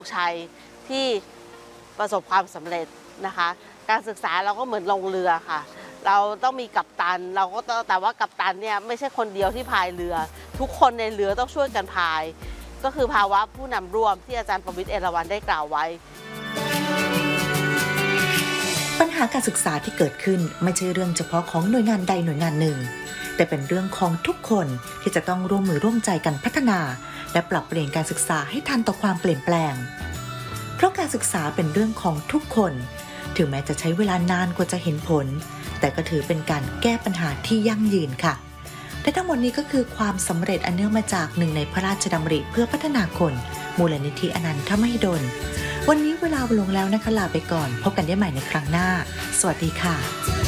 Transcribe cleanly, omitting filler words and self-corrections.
ชัยที่ประสบความสำเร็จนะคะการศึกษาเราก็เหมือนลงเรือค่ะเราต้องมีกัปตันเราก็ต้องแต่ว่ากัปตันเนี่ยไม่ใช่คนเดียวที่พายเรือทุกคนในเรือต้องช่วยกันพายก็คือภาวะผู้นำร่วมที่อาจารย์ประวิตร เอราวัณได้กล่าวไว้ปัญหาการศึกษาที่เกิดขึ้นไม่ใช่เรื่องเฉพาะของหน่วยงานใดหน่วยงานหนึ่งแต่เป็นเรื่องของทุกคนที่จะต้องร่วมมือร่วมใจกันพัฒนาและปรับเปลี่ยนการศึกษาให้ทันต่อความเปลี่ยนแปลงเพราะการศึกษาเป็นเรื่องของทุกคนถึงแม้จะใช้เวลานานกว่าจะเห็นผลแต่ก็ถือเป็นการแก้ปัญหาที่ยั่งยืนค่ะและทั้งหมดนี้ก็คือความสำเร็จอันเนื่องมาจากหนึ่งในพระราชดำริเพื่อพัฒนาคนมูลนิธิอนันทมหิดลวันนี้เวลาลงแล้วนะคะลาไปก่อนพบกันได้ใหม่ในครั้งหน้าสวัสดีค่ะ